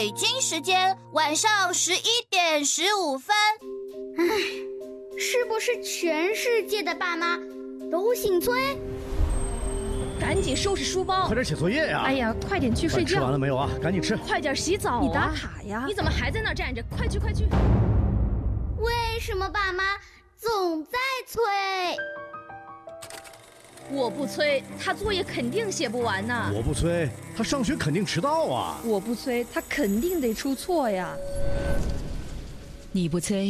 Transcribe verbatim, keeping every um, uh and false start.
北京时间晚上十一点十五分。 唉，是不是全世界的爸妈都姓崔？ 赶紧收拾书包， 快点写作业呀！ 哎呀，快点去睡觉。 吃完了没有啊？赶紧吃。 快点洗澡啊！ 你打卡呀？ 你怎么还在那儿站着？快去快去！ 为什么爸妈总在催？ 我不催，他作业肯定写不完呢。 我不催，他上学肯定迟到啊。 我不催，他肯定得出错呀。 你不催。